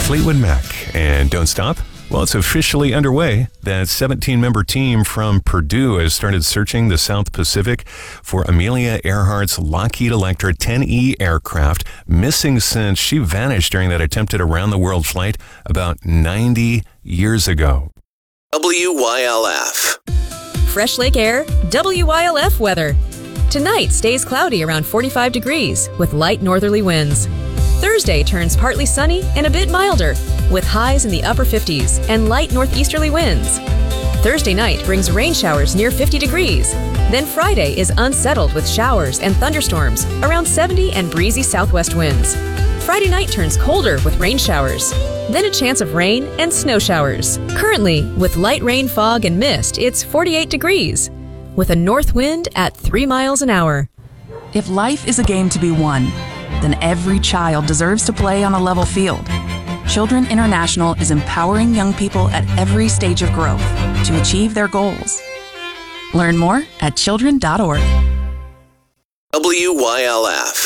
Fleetwood Mac and Don't Stop. Well, it's officially underway. That 17-member team from Purdue has started searching the South Pacific for Amelia Earhart's Lockheed Electra 10E aircraft, missing since she vanished during that attempted around-the-world flight about 90 years ago. WYLF. Fresh Lake Air, WYLF weather. Tonight stays cloudy around 45 degrees with light northerly winds. Thursday turns partly sunny and a bit milder with highs in the upper 50s and light northeasterly winds. Thursday night brings rain showers near 50 degrees. Then Friday is unsettled with showers and thunderstorms around 70 and breezy southwest winds. Friday night turns colder with rain showers. Then a chance of rain and snow showers. Currently, with light rain, fog, and mist, it's 48 degrees with a north wind at 3 miles an hour. If life is a game to be won, then every child deserves to play on a level field. Children International is empowering young people at every stage of growth to achieve their goals. Learn more at children.org. WYLF.